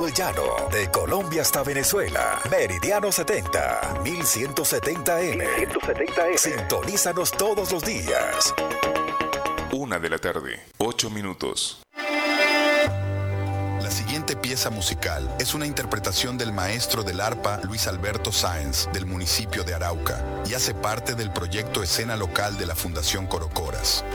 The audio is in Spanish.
todo el llano, de Colombia hasta Venezuela. Meridiano 70, 1170M. Sintonízanos todos los días. 1:08 p.m. La siguiente pieza musical es una interpretación del maestro del arpa Luis Alberto Sáenz, del municipio de Arauca, y hace parte del proyecto Escena Local de la Fundación Corocoras.